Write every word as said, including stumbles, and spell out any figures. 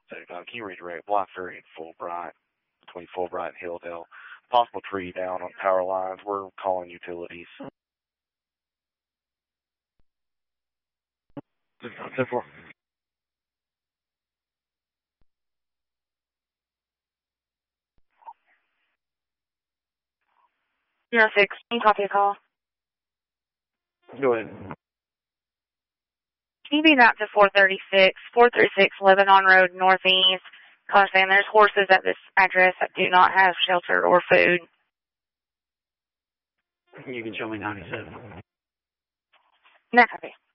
So uh, can you redirect Blythe Ferry and Fulbright, between Fulbright and Hilldale? Possible tree down on power lines. We're calling utilities. ten four. zero six, can you copy a call? Go ahead. Can you be out to four thirty-six, four thirty-six Lebanon Road Northeast? Cause saying there's horses at this address that do not have shelter or food. You can show me ninety-seven. No copy.